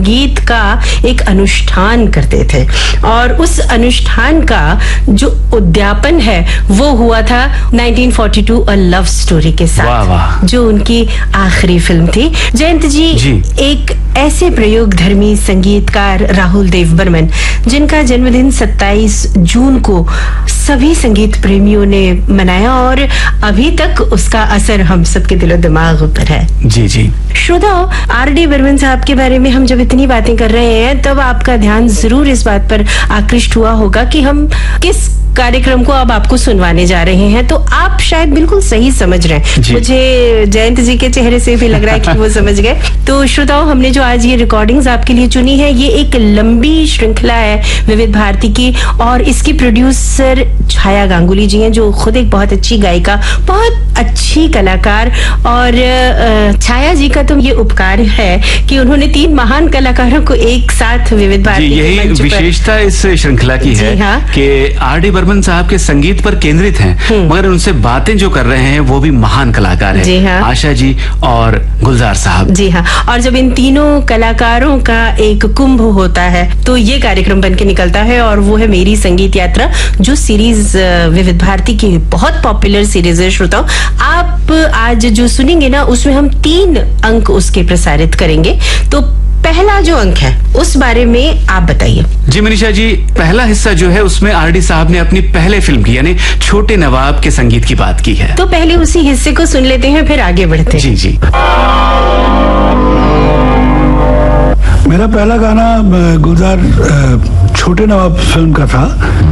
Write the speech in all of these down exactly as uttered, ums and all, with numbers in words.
संगीत का एक अनुष्ठान करते थे, और उस अनुष्ठान का जो उद्यापन है वो हुआ था nineteen forty to a love story के साथ। वाह वाह। जो उनकी आखिरी फिल्म थी। जयंत जी, जी। एक ऐसे प्रयोग धर्मी संगीतकार राहुल देव बर्मन, जिनका जन्मदिन सत्ताईस जून को सभी संगीत प्रेमियों ने मनाया और अभी तक उसका असर हम सबके दिलो दिमाग पर है। जी जी। श्रोताओ, आर डी बर्मन साहब के बारे में हम जब इतनी बातें कर रहे हैं तब आपका ध्यान जरूर इस बात पर आकृष्ट हुआ होगा कि हम किस कार्यक्रम को अब आपको सुनवाने जा रहे हैं। तो आप शायद बिल्कुल सही समझ रहे हैं। मुझे जयंत जी के चेहरे से भी लग रहा है कि वो समझ गए। तो श्रोताओ, हमने जो आज ये रिकॉर्डिंग्स आपके लिए चुनी है, ये एक लंबी श्रृंखला है विविध भारती की, और इसकी प्रोड्यूसर छाया गांगुली जी हैं, जो खुद एक बहुत अच्छी गायिका, बहुत अच्छी कलाकार। और छाया जी का तो ये उपकार है कि उन्होंने तीन महान कलाकारों को एक साथ विविध भारती, यही विशेषता इस श्रृंखला की है कि आर डी बर्मन साहब के संगीत पर केंद्रित हैं, मगर उनसे बातें जो कर रहे हैं वो भी महान कलाकार हैं। जी हाँ। आशा जी और गुलजार साहब। जी हाँ। और जब इन तीनों कलाकारों का एक कुंभ होता है तो ये कार्यक्रम बन के निकलता है, और वो है मेरी संगीत यात्रा, जो सीरीज विविध भारती की बहुत पॉपुलर सीरीज है। श्रोताओ, आप आज जो सुनेंगे ना, उसमें हम तीन अंक उसके प्रसारित करेंगे। तो पहला जो अंक है उस बारे में आप बताइए। जी मनीषा जी, पहला हिस्सा जो है उसमें आर डी साहब ने अपनी पहले फिल्म की यानी छोटे नवाब के संगीत की बात की है। तो पहले उसी हिस्से को सुन लेते हैं, फिर आगे बढ़ते हैं। जी जी। मेरा पहला गाना गुलजार छोटे नवाब फिल्म का था,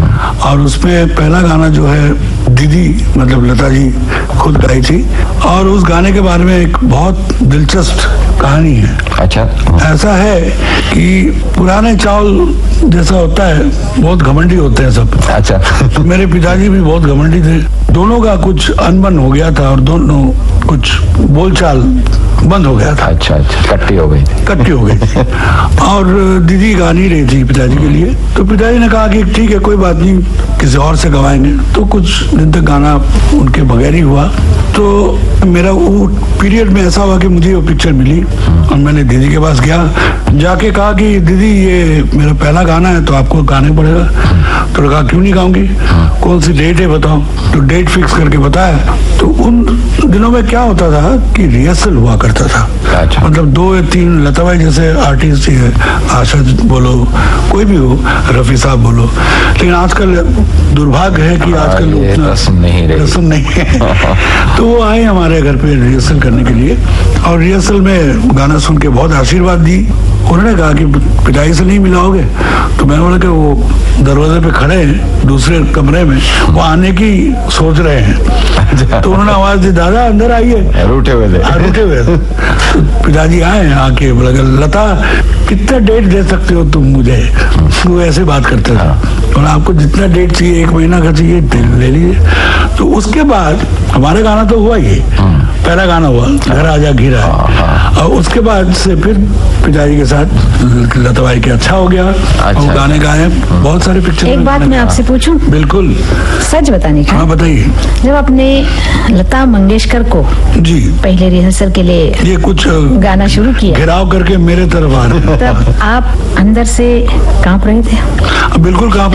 और उसमें पहला गाना जो है दीदी मतलब लता जी खुद गाई थी, और उस गाने के बारे में एक बहुत दिलचस्प कहानी है। अच्छा। ऐसा है कि पुराने चावल जैसा होता है, बहुत घमंडी होते हैं सब। अच्छा। मेरे पिताजी भी बहुत घमंडी थे, दोनों का कुछ अनबन हो गया था और दोनों कुछ बोलचाल बंद हो गया था। अच्छा अच्छा, कट्टी हो गई कट्टी हो गई और दीदी गा नहीं रही थी पिताजी के लिए, तो पिताजी ने कहा कि ठीक है कोई बात नहीं, किसी और से गवाएंगे। तो कुछ दिन तक गाना उनके बगैर ही हुआ। तो मेरा वो पीरियड में ऐसा हुआ कि मुझे वो पिक्चर मिली, और मैंने दीदी के पास गया, जाके कहा कि दीदी ये मेरा पहला गाना है तो आपको गाने पड़ेगा। तो कहा क्यों नहीं गाऊंगी, कौन सी डेट है बताओ। तो डेट फिक्स करके बताया। तो उन दिनों में क्या होता था कि रिहर्सल हुआ करता था। अच्छा। मतलब दो या तीन लता भाई जैसे आर्टिस्ट है, आशा बोलो कोई भी हो, रफी साहब बोलो, लेकिन आजकल दुर्भाग्य है कि आजकल उतना रस्म नहीं रही। रस्म नहीं है। तो वो आए हमारे घर पे रिहर्सल करने के लिए, और रिहर्सल में गाना सुन के बहुत आशीर्वाद दी। उन्होंने कहा कि पिताजी से नहीं मिलाओगे, तो मैंने बोला कि वो दरवाजे पे खड़े हैं दूसरे कमरे में, वो आने की सोच रहे हैं। तो उन्होंने आवाज दी, दादा अंदर आइए। रूठे हुए थे रूठे हुए थे। तो पिताजी आए आके बोला, लता कितना डेट दे सकते हो तुम मुझे। वो ऐसे बात करते थे, और आपको जितना डेट चाहिए, एक महीना का चाहिए ले लीजिए। तो उसके बाद हमारा गाना तो हुआ ही, पहला गाना हुआ घर आजा घिरा, और उसके बाद से फिर पिताजी के साथ लता भाई के अच्छा हो गया। अच्छा। और गाने गाए बहुत सारे पिक्चर। एक बात मैं आपसे पूछूं? बिल्कुल। सच बताने का? हाँ बताइए। जब आपने लता मंगेशकर को जी पहले रिहर्सल के लिए ये कुछ गाना शुरू किया, घेराव करके मेरे तरफ आ रहे, तब आप अंदर से कांप रहे थे? बिल्कुल कांप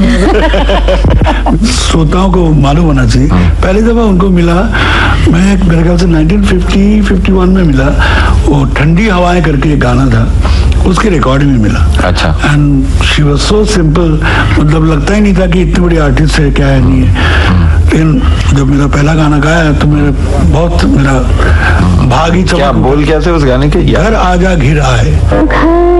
रहे। श्रोताओं को मालूम होना चाहिए, पहली दफा उनको मिला मैं मेरे ख्याल से नाइनटीन फिफ्टी फिफ्टी वन में मिला, वो ठंडी हवाएं करके एक गाना था, उसकी रिकॉर्डिंग में मिला। अच्छा। And she was so simple, मतलब लगता ही नहीं था कि इतनी बड़ी आर्टिस्ट है, क्या है नहीं है। लेकिन जब मेरा पहला गाना गाया तो मेरे बहुत मेरा भाग ही चमक। क्या बोल कैसे उस गाने के? घर आजा घिरा है।